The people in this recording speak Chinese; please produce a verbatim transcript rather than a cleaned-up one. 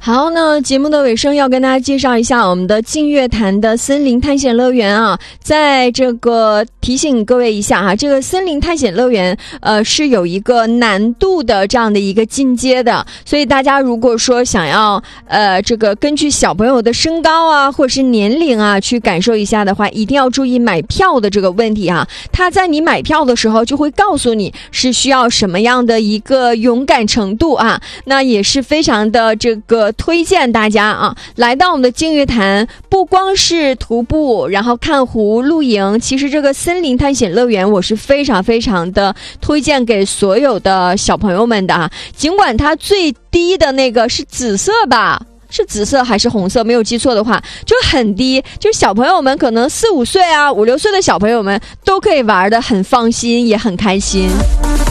好，那节目的尾声要跟大家介绍一下我们的净月潭的森林探险乐园啊，在这个提醒各位一下哈、啊，这个森林探险乐园呃是有一个难度的这样的一个进阶的，所以大家如果说想要呃这个根据小朋友的身高啊或者是年龄啊去感受一下的话，一定要注意买票的这个问题啊，他在你买票的时候就会告诉你是需要什么样的一个勇敢程度啊，那也是非常的这个推荐大家啊，来到我们的净月潭，不光是徒步，然后看湖、露营，其实这个森林探险乐园我是非常非常的推荐给所有的小朋友们的啊。尽管它最低的那个是紫色吧，是紫色还是红色？没有记错的话，就很低，就是小朋友们可能四五岁啊、五六岁的小朋友们都可以玩得很放心，也很开心。